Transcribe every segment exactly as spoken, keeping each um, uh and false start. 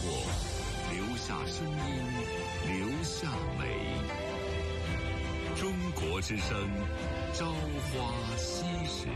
活，留下声音，留下美。中国之声，朝花夕拾。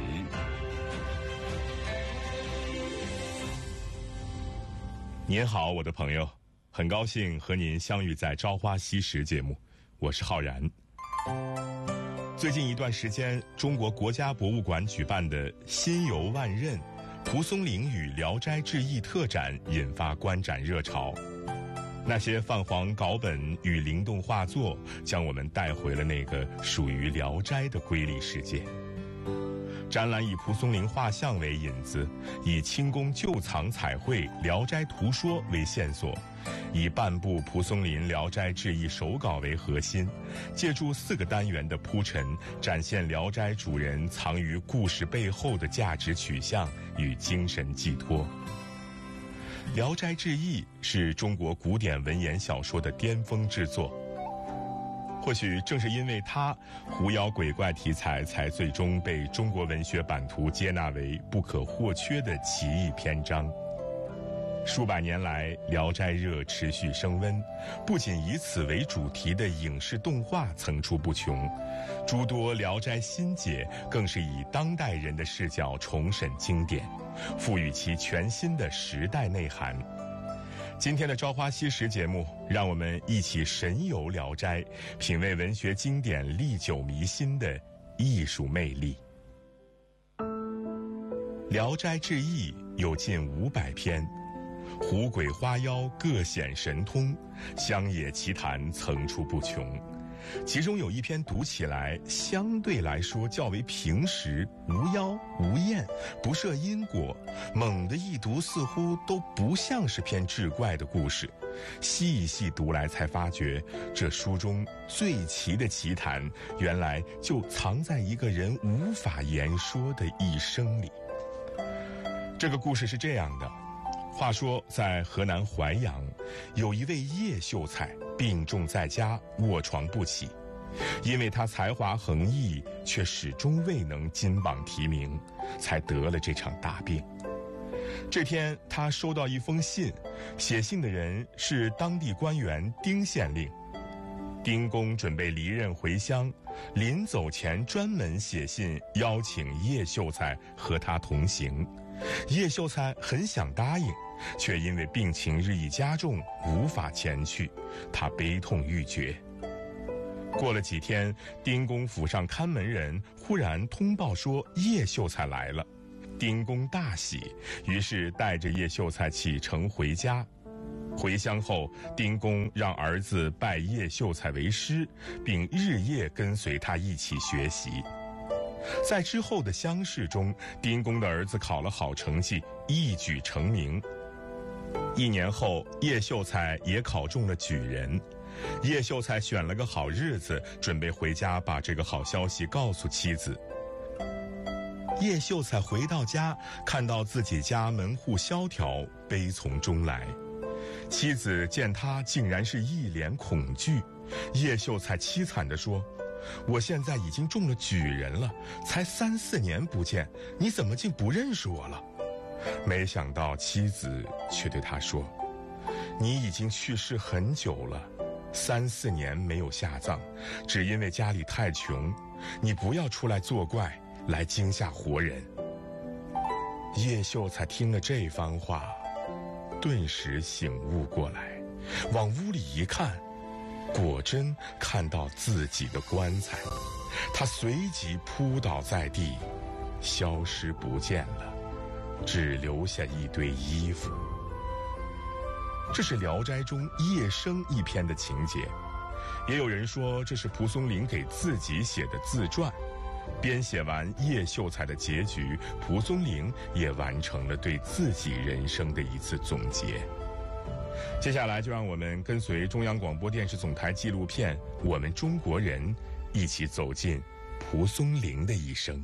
您好，我的朋友，很高兴和您相遇在《朝花夕拾》节目，我是浩然。最近一段时间，中国国家博物馆举办的“心游万仞：蒲松龄与聊斋志异”特展引发观展热潮。那些泛黄稿本与灵动画作，将我们带回了那个属于聊斋的瑰丽世界。展览以蒲松龄画像为引子，以清宫旧藏彩绘《聊斋图说》为线索，以半部蒲松龄《聊斋志异》手稿为核心，借助四个单元的铺陈，展现聊斋主人藏于故事背后的价值取向与精神寄托。《聊斋志异》是中国古典文言小说的巅峰之作。或许正是因为它，狐妖鬼怪题材才最终被中国文学版图接纳为不可或缺的奇异篇章。数百年来，聊斋热持续升温，不仅以此为主题的影视动画层出不穷，诸多聊斋新解更是以当代人的视角重审经典，赋予其全新的时代内涵。今天的朝花夕拾节目，让我们一起神游聊斋，品味文学经典历久弥新的艺术魅力。《聊斋志异》有近五百篇，狐鬼花妖各显神通，乡野奇谈层出不穷。其中有一篇读起来相对来说较为平实，无妖无艳，不设因果，猛地一读似乎都不像是篇志怪的故事。细细读来才发觉，这书中最奇的奇谈，原来就藏在一个人无法言说的一生里。这个故事是这样的，话说在河南淮阳，有一位叶秀才病重在家，卧床不起。因为他才华横溢，却始终未能金榜题名，才得了这场大病。这天他收到一封信，写信的人是当地官员丁县令。丁公准备离任回乡，临走前专门写信邀请叶秀才和他同行。叶秀才很想答应，却因为病情日益加重，无法前去，他悲痛欲绝。过了几天，丁公府上看门人忽然通报说叶秀才来了。丁公大喜，于是带着叶秀才启程回家。回乡后，丁公让儿子拜叶秀才为师，并日夜跟随他一起学习。在之后的乡试中，丁公的儿子考了好成绩，一举成名。一年后，叶秀才也考中了举人。叶秀才选了个好日子，准备回家把这个好消息告诉妻子。叶秀才回到家，看到自己家门户萧条，悲从中来。妻子见他竟然是一脸恐惧，叶秀才凄惨地说：“我现在已经中了举人了，才三四年不见，你怎么竟不认识我了？”没想到妻子却对他说：“你已经去世很久了，三四年没有下葬，只因为家里太穷，你不要出来作怪，来惊吓活人。”叶秀才听了这番话，顿时醒悟过来，往屋里一看，果真看到自己的棺材，他随即扑倒在地，消失不见了，只留下一堆衣服。这是《聊斋》中叶生一篇的情节，也有人说这是蒲松龄给自己写的自传。编写完叶秀才的结局，蒲松龄也完成了对自己人生的一次总结。接下来就让我们跟随中央广播电视总台纪录片《我们中国人》，一起走进蒲松龄的一生。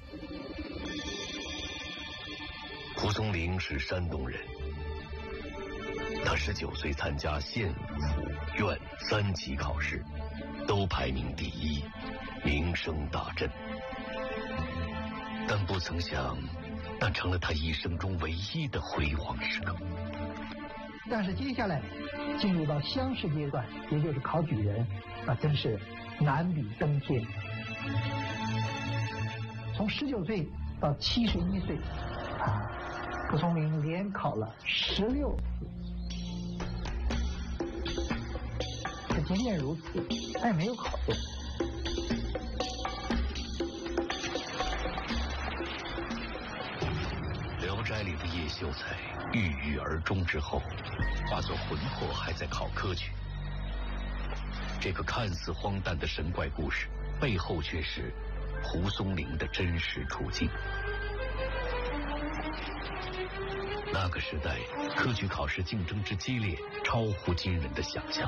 蒲松龄是山东人，他十九岁参加县府院三级考试，都排名第一，名声大振。但不曾想，那成了他一生中唯一的辉煌时刻。 但是接下来进入到乡试阶段，也就是考举人，那真是难比登天。从十九岁到七十一岁，啊，蒲松龄连考了十六次。可即便如此，他也没有考中。 《聊斋》里的叶秀才郁郁而终之后，化作魂魄还在考科举。这个看似荒诞的神怪故事，背后却是蒲松龄的真实处境。那个时代，科举考试竞争之激烈，超乎惊人的想象。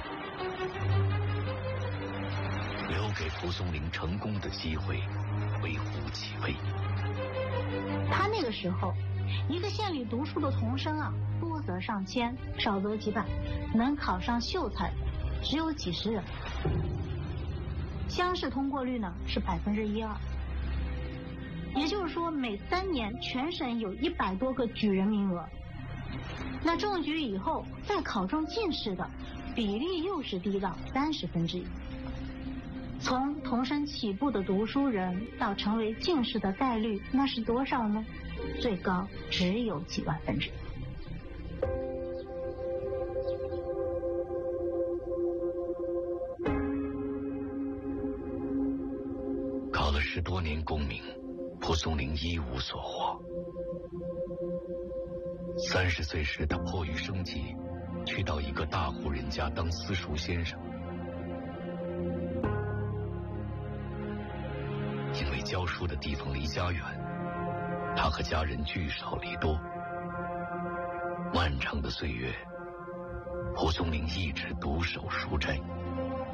留给蒲松龄成功的机会微乎其微。 他那个时候，一个县里读书的童生啊，多则上千，少则几百，能考上秀才的只有几十人。乡试通过率呢是百分之一二，也就是说每三年全省有一百多个举人名额。那中举以后再考中进士的比例又是低到三十分之一。从童生起步的读书人到成为进士的概率，那是多少呢？最高只有几万分之一。 考了十多年功名，蒲松龄一无所获。三十岁时，他迫于生计，去到一个大户人家当私塾先生。因为教书的地方离家远，他和家人聚少离多。漫长的岁月，蒲松龄一直独守书斋，